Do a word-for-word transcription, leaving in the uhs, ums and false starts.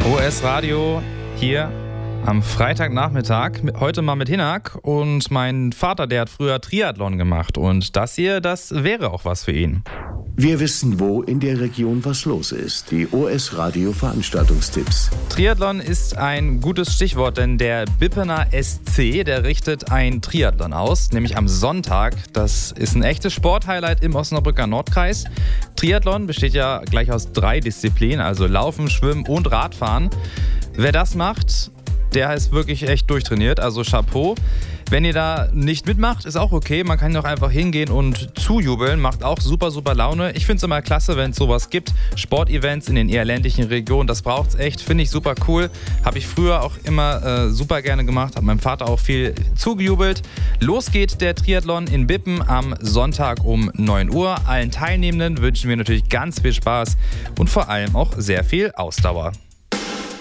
O S Radio hier am Freitagnachmittag. Heute mal mit Hinak. Und mein Vater, der hat früher Triathlon gemacht. Und das hier, das wäre auch was für ihn. Wir wissen, wo in der Region was los ist. Die O S Radio Veranstaltungstipps. Triathlon ist ein gutes Stichwort, denn der Bippener S C, der richtet ein Triathlon aus, nämlich am Sonntag. Das ist ein echtes Sporthighlight im Osnabrücker Nordkreis. Triathlon besteht ja gleich aus drei Disziplinen, also Laufen, Schwimmen und Radfahren. Wer das macht, der ist wirklich echt durchtrainiert, also Chapeau. Wenn ihr da nicht mitmacht, ist auch okay. Man kann doch einfach hingehen und zujubeln. Macht auch super, super Laune. Ich finde es immer klasse, wenn es sowas gibt. Sportevents in den eher ländlichen Regionen, das braucht es echt. Finde ich super cool. Habe ich früher auch immer äh, super gerne gemacht. Hat meinem Vater auch viel zugejubelt. Los geht der Triathlon in Bippen am Sonntag um neun Uhr. Allen Teilnehmenden wünschen wir natürlich ganz viel Spaß und vor allem auch sehr viel Ausdauer.